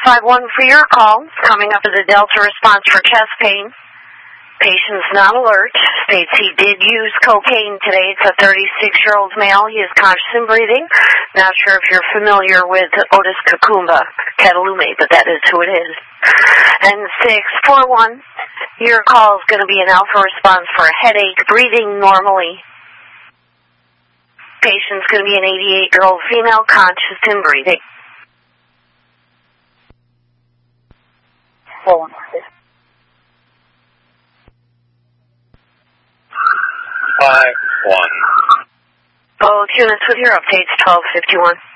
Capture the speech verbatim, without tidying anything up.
five one for your call. Coming up is a Delta response for chest pain. Patient's not alert. States he did use cocaine today. It's a thirty-six-year-old male. He is conscious and breathing. Not sure if you're familiar with Otis Kakumba, Catalume, but that is who it is. And six four one, your call is going to be an alpha response for a headache, breathing normally. Patient's going to be an eighty-eight-year-old female, conscious and breathing. four one. Five one. Both units with your updates, twelve fifty-one.